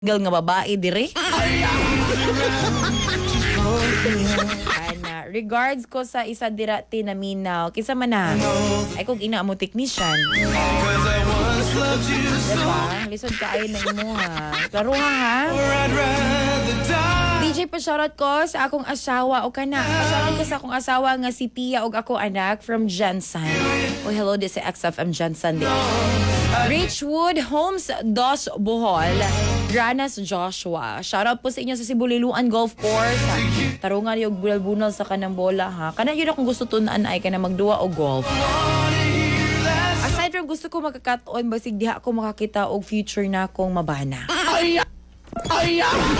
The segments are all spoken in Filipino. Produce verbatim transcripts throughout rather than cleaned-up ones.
gal nga babae dire. Ana, regards ko sa isa dira tinaminaw. Kisa man na. Ay kung ina mo technician. Diba? Lisod ka ay na imo ha. Klaro ha ha. D J pa shoutout ko sa akong asawa o kana. Pa-shoutout ko sa akong asawa nga si Tia og ako anak from Jensen. Oh hello di sa X F M Jensen di. Richwood Homes Dos Bohol. Ranas Joshua. Shoutout po sa inyo sa Sibuliluan Golf Course. Tarungan yung bunal-bunal sa kanang bola ha. Kana yun akong gusto tunaan ay kana magduwa o golf. Aside from gusto ko makakataon basig diha ako makakita og future na akong mabana. Ay! Ay!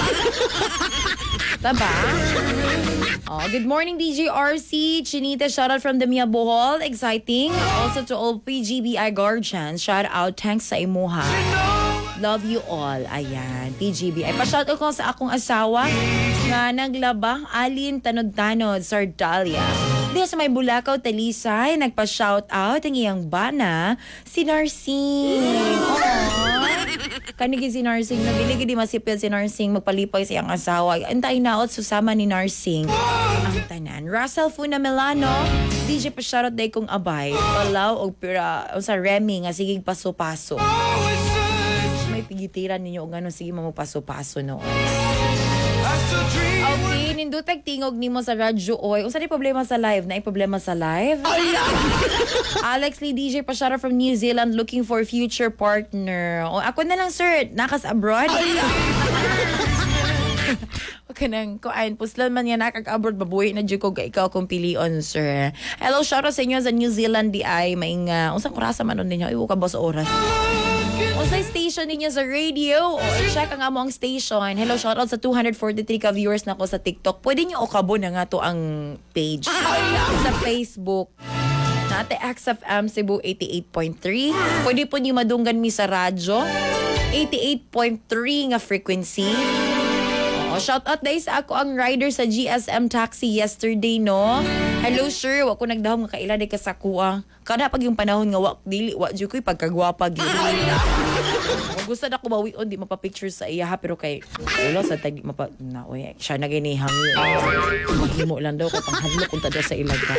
Taba? Oh, good morning D J R C. Chinita, shoutout from Demia Bohol. Exciting. Also to all P G B I guardians. Shout out. Thanks sa imuha. Love you all. Ayan. P G B I. Pa-shoutout ko sa akong asawa nga naglaba. Alin Tanod-Tanod. Sardalia. Diya sa may Bulacau, Talisay. Nagpa-shoutout ang iyang bana. Si Narsing. Aww. Kanigi si Narsing. Nabiligi di masipil si Narsing. Magpalipay sa iyang asawa. Antay naot susama ni Narsing. Ang tanan. Russell Funa Milano. D J pa-shoutout day kong abay. Palaw o pira. O sa Remy nga sigig paso-paso. May pigitiran ninyo o gano'n. Sige mo paso-paso noon. Okay, nindutag tingog nimo sa radyo oy. Unsa ni problema sa live? Na problema sa live? Alex Lee D J pa-shoutout from New Zealand looking for future partner. O ako na lang sir, nakas abroad. Okay nang kuan puslan man yan nakag-abroad babuhi na jud ko ga ikaw kung pilion sir. Hello, shoutout sa inyo sa New Zealand di ay maing uh, unsang orasa man ninyo? Iwo ka ba sa oras? O sa station ninyo sa radio, o check ang amo ang station. Hello, shoutout sa two hundred forty-three ka viewers na ko sa TikTok. Pwede nyo okabo na nga to ang page. Sa Facebook. Nate X F M Cebu eighty-eight point three. Pwede po nyo madunggan mi sa radyo. eighty-eight point three nga frequency. O, shoutout dahil sa ako ang rider sa G S M Taxi yesterday, no? Hello, sir. Wa ko nagdahom nga kaila di ka sa kuha. Kada pag yung panahon nga wak dili, wak dyo ko'y pagkagwapa gyud. Gusto na ko bawion, di mapapicture sa iya ha, pero kay wala sa tag mapa na oy siya na ginihang mahimo lang daw ko panghadlok kung tada sa ilaga.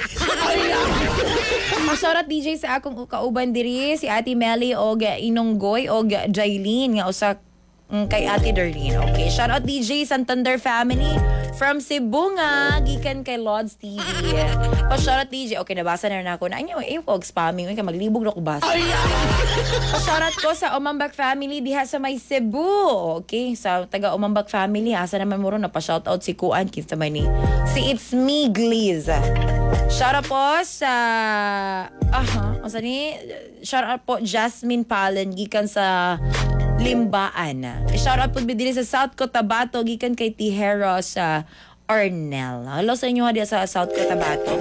Masarap D J sa akong kauban diri si Ate Melly og Inonggoy og Jailin nga usa mm, kay Ate Darlene. Okay, shout out D J Santander family from Cebu nga gikan kay Lods T V. Pa shout out D J. Okay, nabasa na rin ako na anyo eh og spamming kay maglibog na ko basa. Pa shout out ko sa Umambak family diha sa may Cebu. Okay, sa taga Umambak family asa naman mo ron na pa shout out si Kuan kinsa man ni si It's Me Gliz. Shout out po sa aha, asa ni shout out po Jasmine Palen gikan sa Limbaan. Shout out po bidili sa South Cotabato gikan kay Tihero sa Ornel. Hello sa inyo diya sa South Cotabato.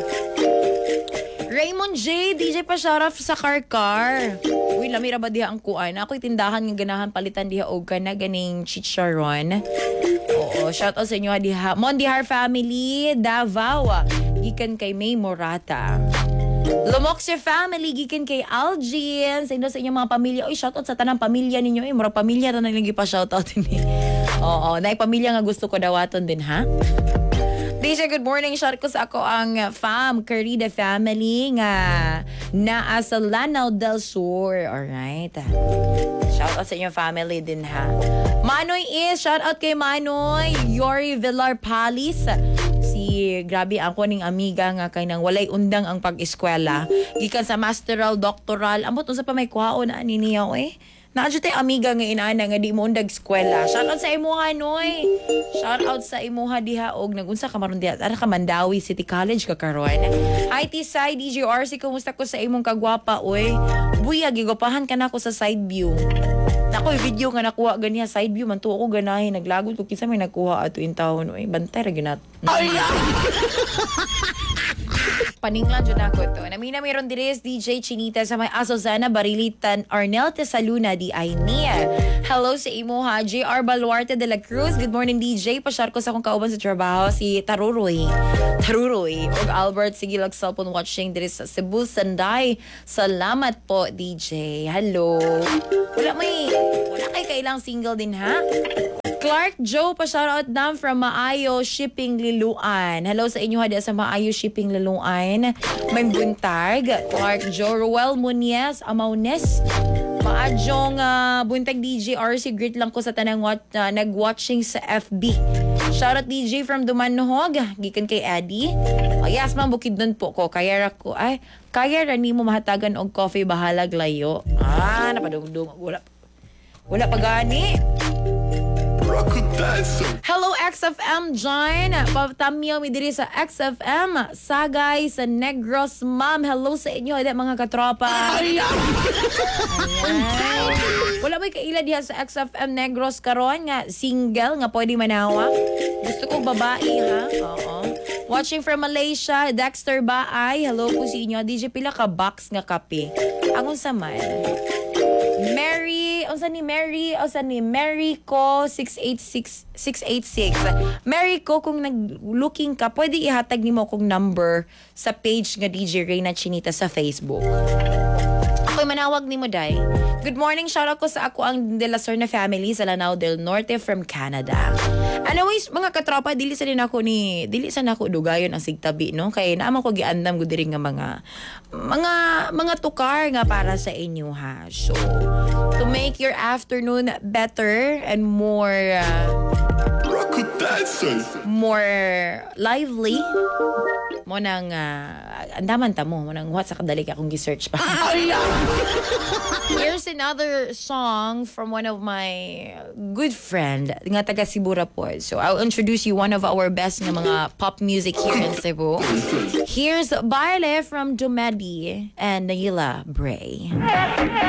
Raymond J, D J pa shout out sa Car Car. Uy, lamira ba diha ang kuan? Ako'y tindahan ng ganahan palitan diha og kana ganing chicharon. Oo, shout out sa inyo diha. Mondihar family, Davao. Gikan kay May Morata. Lumoxer family, gikan kay Algin. Sa inyo sa inyong mga pamilya. Uy, shoutout sa tanang pamilya ninyo. Eh, mura pamilya na nang pa shoutout ni. Oo, na pamilya nga gusto ko dawaton din, ha? D J, good morning. Shout ko sa ako ang fam, Carida family nga naa sa Lanao del Sur. Alright. Shout out sa inyong family din, ha? Manoy is, shout out kay Manoy. Yori Villar Palis. Si grabe ang kuning amiga nga kay nang walay undang ang pag-eskwela gikan sa masteral doctoral ambot unsa pa may kuhaon na ani niya eh naadyo tay amiga nga inaana nga di mo undag eskwela. Shout out sa imuha noy, shout out sa imuha diha og nagunsa ka maron diha ara ka Mandawi City College ka karon. Hi T Side D J R C, kumusta ko sa imong kagwapa oy? Buya gigopahan ka nako sa side view. Nako, video nga nakuha ganiya side view man to ako ganahin naglagod ko kinsa may nagkuha ato in town oy bantay ra ginat. Ay! Paninglan dyan ako ito. Namina mayroon diris D J Chinita sa may Asozana, Barilitan, Arnel Tesaluna, di ay niya. Hello sa imo ha, J R Baluarte de la Cruz. Good morning D J. Pasyar ko sa akong kauban sa trabaho, si Taruroy. Taruroy. Og Albert, sige lag cellphone watching diris sa Cebu, Sanday. Salamat po D J. Hello. Wala may, wala kay kailang single din ha. Clark Joe, pa-shoutout na from Maayo Shipping Liluan. Hello sa inyo hadi sa Maayo Shipping Liluan. May buntag. Clark Joe, Ruel Muniez, Amaunes. Maadjong uh, buntag D J R C. Greet lang ko sa tanang wat, uh, nag-watching sa F B. Shoutout D J from Dumanhog. Gikan kay Eddie. O yes, ma'am, bukid nun po ko. Kaya ra ko, ay, kaya ra ni mo mahatagan og coffee bahalag layo. Ah, napadungdung. Wala, wala pa gani. Hello X F M John. Patamyo mi diri sa X F M Sagay sa Negros ma'am. Hello sa inyo hada mga katropa. Ayan. Wala may kaila diha sa X F M Negros karon nga single nga pwede manawa. Gusto ko babae ha. Oo. Watching from Malaysia, Dexter Baay. Hello po sa inyo. D J pila ka box nga kape. Angon sa man. Mary, unsa ni Mary, unsa ni Mary ko six eight six six eight six. Mary ko, kung nag-looking ka, pwede ihatag nimo kong number sa page nga D J Reyna Chinita sa Facebook. Ako'y manawag nimo day. Good morning, shoutout ko sa ako ang De La Serna family sa Lanao del Norte from Canada. Anyways, mga katropa, dili sa din ako ni dili sa nako dugayon ang sigtabi no kay naamo ko giandam gud diri nga mga mga mga tukar nga para sa inyo ha. So, to make your afternoon better and more uh, more lively mo nang uh, andaman ta mo mo nang what sa kadali ka akong gi-search pa. Here's another song from one of my good friend nga taga Cebu Rapor. So I'll introduce you one of our best nga mga pop music here in Cebu. Here's Baile from Dumedi and Naila Bray.